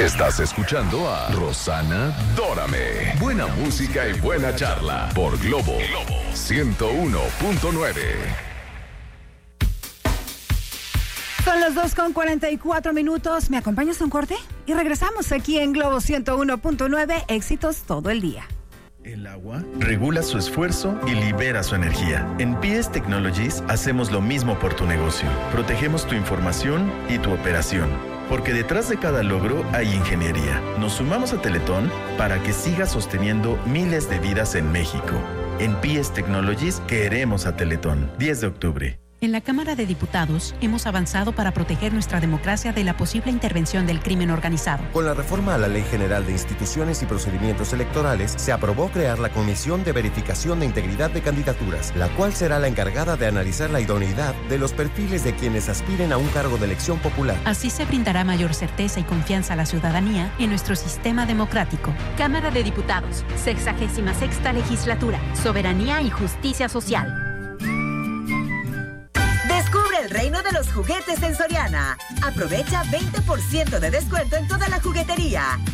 Estás escuchando a Rosana Dórame. Buena música y buena charla por Globo 101.9. Son las 2:44. ¿Me acompañas a un corte? Y regresamos aquí en Globo 101.9. Éxitos todo el día. El agua regula su esfuerzo y libera su energía. En PS Technologies hacemos lo mismo por tu negocio. Protegemos tu información y tu operación. Porque detrás de cada logro hay ingeniería. Nos sumamos a Teletón para que siga sosteniendo miles de vidas en México. En PS Technologies queremos a Teletón. 10 de octubre. En la Cámara de Diputados hemos avanzado para proteger nuestra democracia de la posible intervención del crimen organizado. Con la reforma a la Ley General de Instituciones y Procedimientos Electorales, se aprobó crear la Comisión de Verificación de Integridad de Candidaturas, la cual será la encargada de analizar la idoneidad de los perfiles de quienes aspiren a un cargo de elección popular. Así se brindará mayor certeza y confianza a la ciudadanía en nuestro sistema democrático. Cámara de Diputados, 66ª Legislatura, Soberanía y Justicia Social. Descubre el reino de los juguetes en Soriana. Aprovecha 20% de descuento en toda la juguetería.